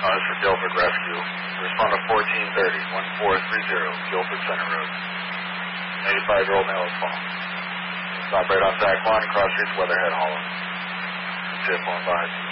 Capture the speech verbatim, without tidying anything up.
Mars for Guilford Rescue. Respond to fourteen thirty, one four three zero, Guilford Center Road. eighty-five-year-old male is fallen. Stop right on Sac one, cross streets, Weatherhead Hollow. Tip one five.